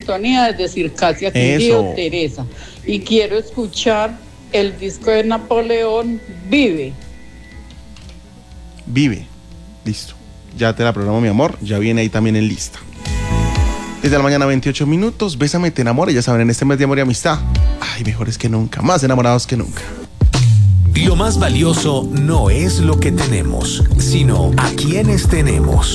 sintonía desde Circasia, Eso. Teresa. Y quiero escuchar el disco de Napoleón, Vive. Vive. Listo. Ya te la programo, mi amor. Ya viene ahí también en lista. Desde la mañana, 28 minutos. Bésame, te enamora. Ya saben, en este mes de amor y amistad. Ay, mejores que nunca. Más enamorados que nunca. Lo más valioso no es lo que tenemos, sino a quienes tenemos.